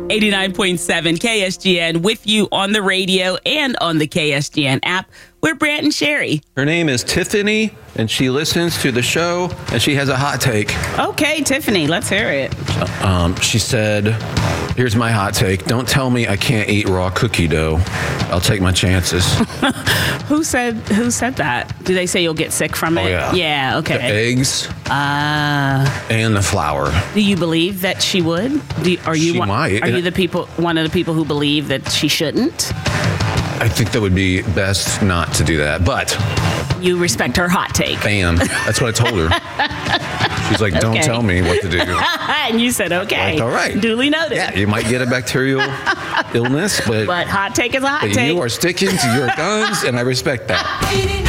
89.7 KSGN with you on the radio and on the KSGN app. We're Brant and Sherry. Her name is Tiffany, and she listens to the show, and she has a hot take. Okay, Tiffany, let's hear it. She said, here's my hot take. Don't tell me I can't eat raw cookie dough. I'll take my chances. Who said that? Did they say you'll get sick from it? Oh, yeah. Yeah, okay. The eggs and the flour. Do you believe that she would? Might. Are you one of the people who believe that she shouldn't? I think that would be best not to do that, but... You respect her hot take. Bam. That's what I told her. She's like, don't tell me what to do. And you said, okay. Like, all right. Duly noted. Yeah, you might get a bacterial illness, but hot take is a hot take. You are sticking to your guns, and I respect that.